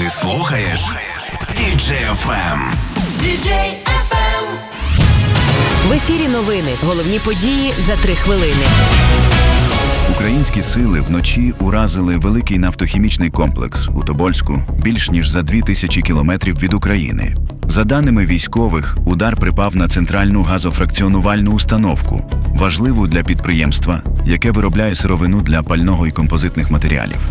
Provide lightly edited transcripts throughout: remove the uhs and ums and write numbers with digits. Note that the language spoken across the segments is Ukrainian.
Ти слухаєш DJ FM. DJ FM. В ефірі новини. Головні події за 3 хвилини. Українські сили вночі уразили великий нафтохімічний комплекс у Тобольську, більш ніж за 2000 кілометрів від України. За даними військових, удар припав на центральну газофракціонувальну установку, важливу для підприємства, яке виробляє сировину для пального і композитних матеріалів.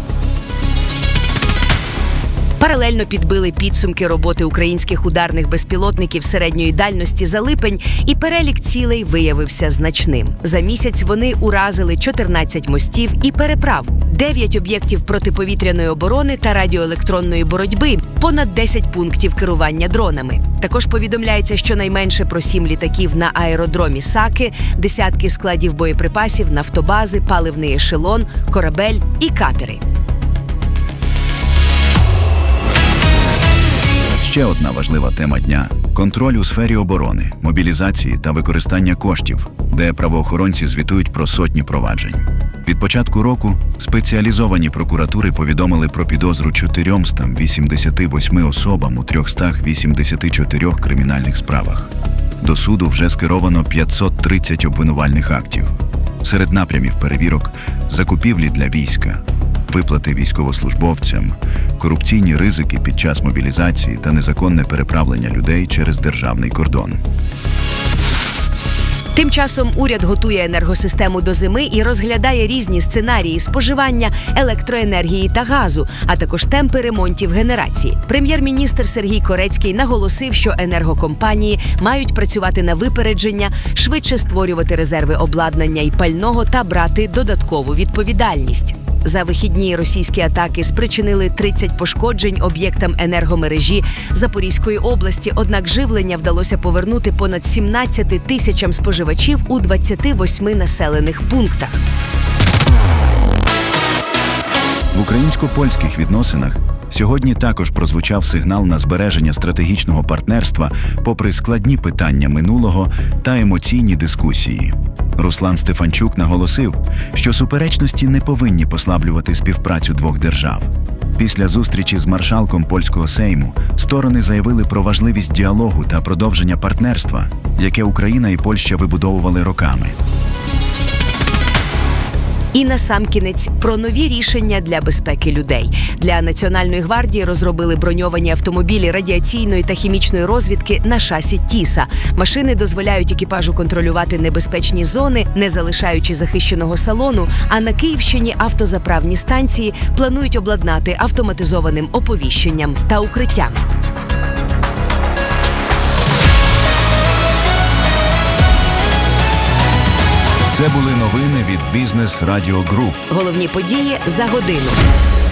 Паралельно підбили підсумки роботи українських ударних безпілотників середньої дальності за липень, і перелік цілей виявився значним. За місяць вони уразили 14 мостів і переправ, 9 об'єктів протиповітряної оборони та радіоелектронної боротьби, понад 10 пунктів керування дронами. Також повідомляється щонайменше про 7 літаків на аеродромі Саки, десятки складів боєприпасів, нафтобази, паливний ешелон, корабель і катери. Ще одна важлива тема дня – контроль у сфері оборони, мобілізації та використання коштів, де правоохоронці звітують про сотні проваджень. Від початку року спеціалізовані прокуратури повідомили про підозру 488 особам у 384 кримінальних справах. До суду вже скеровано 530 обвинувальних актів. Серед напрямів перевірок – закупівлі для війська, виплати військовослужбовцям, корупційні ризики під час мобілізації та незаконне переправлення людей через державний кордон. Тим часом уряд готує енергосистему до зими і розглядає різні сценарії споживання електроенергії та газу, а також темпи ремонтів генерації. Прем'єр-міністр Сергій Корецький наголосив, що енергокомпанії мають працювати на випередження, швидше створювати резерви обладнання і пального та брати додаткову відповідальність. За вихідні російські атаки спричинили 30 пошкоджень об'єктам енергомережі Запорізької області, однак живлення вдалося повернути понад 17 тисячам споживачів у 28 населених пунктах. В українсько-польських відносинах сьогодні також прозвучав сигнал на збереження стратегічного партнерства попри складні питання минулого та емоційні дискусії. Руслан Стефанчук наголосив, що суперечності не повинні послаблювати співпрацю двох держав. Після зустрічі з маршалком польського Сейму сторони заявили про важливість діалогу та продовження партнерства, яке Україна і Польща вибудовували роками. І насамкінець про нові рішення для безпеки людей. Для Національної гвардії розробили броньовані автомобілі радіаційної та хімічної розвідки на шасі Тіса. Машини дозволяють екіпажу контролювати небезпечні зони, не залишаючи захищеного салону, а на Київщині автозаправні станції планують обладнати автоматизованим оповіщенням та укриттям. Це були новини від Business Radio Group. Головні події за годину.